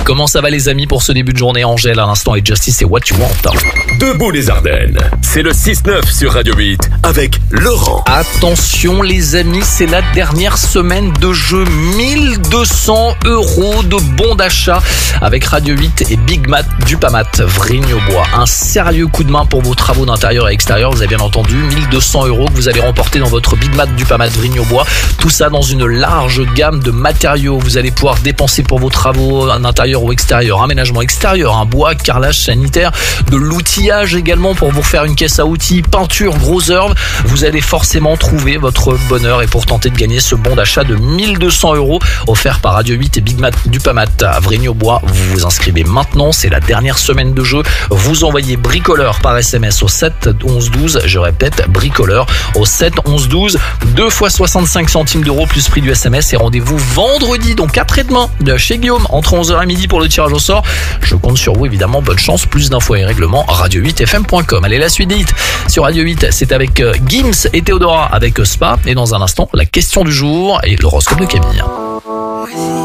Comment ça va les amis pour ce début de journée? Angèle à l'instant et Justice et What You Want. Debout les Ardennes, c'est le 6-9 sur Radio 8 avec Laurent. Attention les amis, c'est la dernière semaine de jeu. 1200 € de bons d'achat avec Radio 8 et Big Mat du Pamat Vrigne-au-Bois. Un sérieux coup de main pour vos travaux d'intérieur et extérieur, vous avez bien entendu. 1200 € que vous allez remporter dans votre Big Mat du Pamat Vrigne-au-Bois. Tout ça dans une large gamme de matériaux. Vous allez pouvoir dépenser pour vos travaux d'intérieur ou extérieur, aménagement extérieur, un bois, carrelage sanitaire, de l'outillage également pour vous faire une caisse à outils, peinture, gros œuvre. Vous allez forcément trouver votre bonheur et pour tenter de gagner ce bon d'achat de 1200 € offert par Radio 8 et Big Mat du Pamat à Vrigne-au-Bois. Vous vous inscrivez maintenant, c'est la dernière semaine de jeu. Vous envoyez bricoleur par SMS au 7 11 12. Je répète, bricoleur au 7 11 12. 2 fois 65 centimes d'euros plus prix du SMS et rendez-vous vendredi, donc après-demain, chez Guillaume entre 11h et midi pour le tirage au sort. Je compte sur vous évidemment, bonne chance. Plus d'infos et règlements radio8fm.com. Allez, la suite des hits sur Radio 8, c'est avec Gims et Théodora avec Spa. Et dans un instant, la question du jour et l'horoscope de Camille.